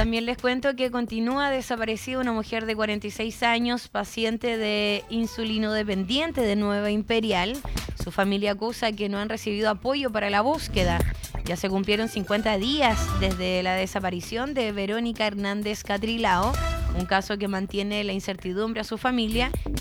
también les cuento que continúa desaparecida una mujer de 46 años, paciente de insulinodependiente de Nueva Imperial. Su familia acusa que no han recibido apoyo para la búsqueda. Ya se cumplieron 50 días desde la desaparición de Verónica Hernández Catrilao, un caso que mantiene la incertidumbre a su familia